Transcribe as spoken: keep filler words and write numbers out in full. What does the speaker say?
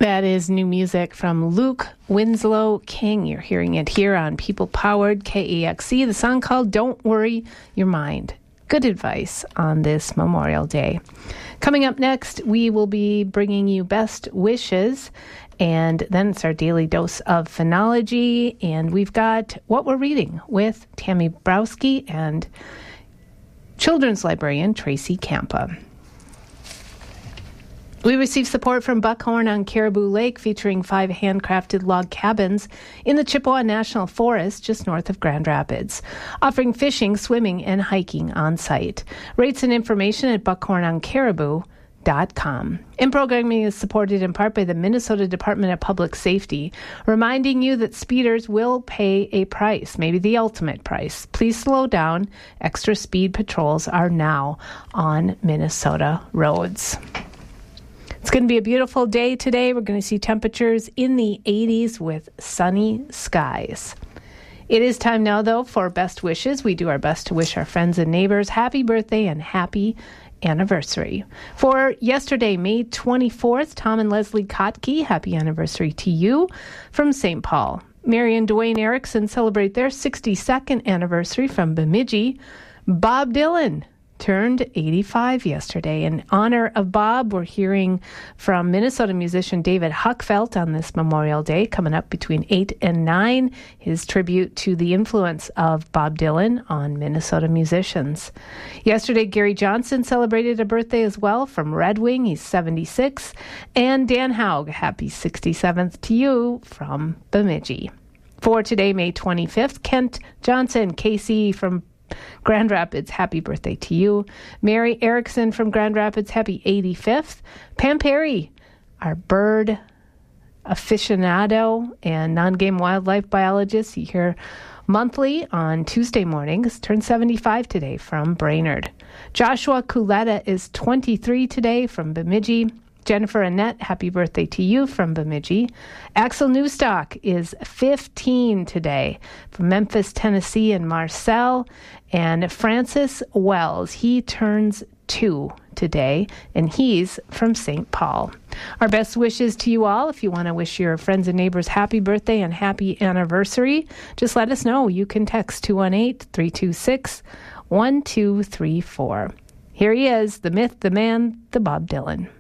That is new music from Luke Winslow King. You're hearing it here on People-Powered K E X C. The song called Don't Worry Your Mind. Good advice on this Memorial Day. Coming up next, we will be bringing you best wishes, and then it's our daily dose of phonology, and we've got What We're Reading with Tammy Browski and children's librarian Tracy Campa. We received support from Buckhorn on Caribou Lake, featuring five handcrafted log cabins in the Chippewa National Forest just north of Grand Rapids, offering fishing, swimming, and hiking on site. Rates and information at buckhorn on caribou dot com. And programming is supported in part by the Minnesota Department of Public Safety, reminding you that speeders will pay a price, maybe the ultimate price. Please slow down. Extra speed patrols are now on Minnesota roads. It's going to be a beautiful day today. We're going to see temperatures in the eighties with sunny skies. It is time now, though, for best wishes. We do our best to wish our friends and neighbors happy birthday and happy anniversary. For yesterday, May twenty-fourth, Tom and Leslie Kotke, happy anniversary to you from Saint Paul. Mary and Dwayne Erickson celebrate their sixty-second anniversary from Bemidji. Bob Dylan turned eighty-five yesterday. In honor of Bob, we're hearing from Minnesota musician David Huckfelt on this Memorial Day, coming up between eight and nine, his tribute to the influence of Bob Dylan on Minnesota musicians. Yesterday, Gary Johnson celebrated a birthday as well from Red Wing. He's seventy-six. And Dan Haug, happy sixty-seventh to you from Bemidji. For today, May twenty-fifth, Kent Johnson, K C from Grand Rapids, happy birthday to you. Mary Erickson from Grand Rapids, happy eighty-fifth. Pam Perry, our bird aficionado and non-game wildlife biologist, you hear monthly on Tuesday mornings, turned seventy-five today from Brainerd. Joshua Culetta is twenty-three today from Bemidji. Jennifer Annette, happy birthday to you from Bemidji. Axel Newstock is fifteen today from Memphis, Tennessee, and Marcel. And Francis Wells, he turns two today, and he's from Saint Paul. Our best wishes to you all. If you want to wish your friends and neighbors happy birthday and happy anniversary, just let us know. You can text two one eight, three two six, one two three four. Here he is, the myth, the man, the Bob Dylan.